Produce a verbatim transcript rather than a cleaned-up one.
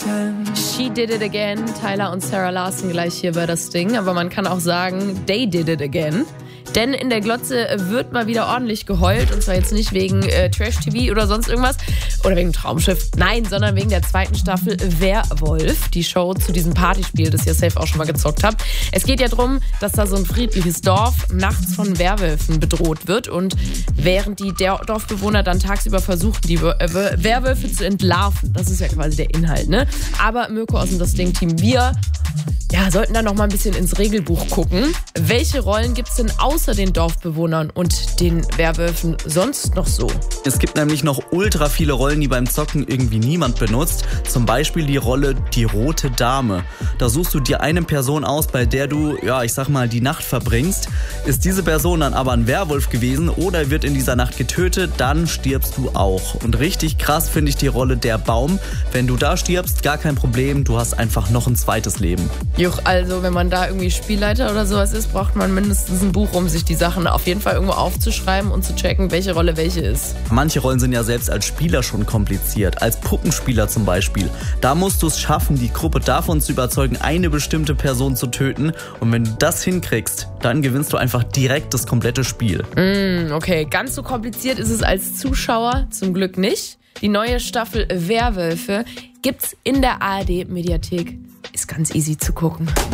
She did it again. Tyler und Sarah Larson gleich hier bei das Ding. Aber man kann auch sagen, they did it again. Denn in der Glotze wird mal wieder ordentlich geheult. Und zwar jetzt nicht wegen äh, Trash-T V oder sonst irgendwas. Oder wegen Traumschiff. Nein, sondern wegen der zweiten Staffel Werwolf. Die Show zu diesem Partyspiel, das ihr safe auch schon mal gezockt habt. Es geht ja darum, dass da so ein friedliches Dorf nachts von Werwölfen bedroht wird. Und während die Dorfbewohner dann tagsüber versuchen, die äh, Werwölfe zu entlarven. Das ist ja quasi der Inhalt, ne? Aber Mirko aus dem Das Ding-Team, wir ja, sollten da noch mal ein bisschen ins Regelbuch gucken. Welche Rollen gibt es denn außer den Dorfbewohnern und den Werwölfen sonst noch so? Es gibt nämlich noch ultra viele Rollen, die beim Zocken irgendwie niemand benutzt. Zum Beispiel die Rolle die Rote Dame. Da suchst du dir eine Person aus, bei der du, ja, ich sag mal, die Nacht verbringst. Ist diese Person dann aber ein Werwolf gewesen oder wird in dieser Nacht getötet, dann stirbst du auch. Und richtig krass finde ich die Rolle der Baum. Wenn du da stirbst, gar kein Problem, du hast einfach noch ein zweites Leben. Juch, also wenn man da irgendwie Spielleiter oder sowas ist, braucht man mindestens ein Buch, um sich die Sachen auf jeden Fall irgendwo aufzuschreiben und zu checken, welche Rolle welche ist. Manche Rollen sind ja selbst als Spieler schon kompliziert, als Puppenspieler zum Beispiel. Da musst du es schaffen, die Gruppe davon zu überzeugen, eine bestimmte Person zu töten. Und wenn du das hinkriegst, dann gewinnst du einfach direkt das komplette Spiel. Mm, okay, ganz so kompliziert ist es als Zuschauer zum Glück nicht. Die neue Staffel Werwölfe gibt's in der A R D-Mediathek. Ist ganz easy zu gucken.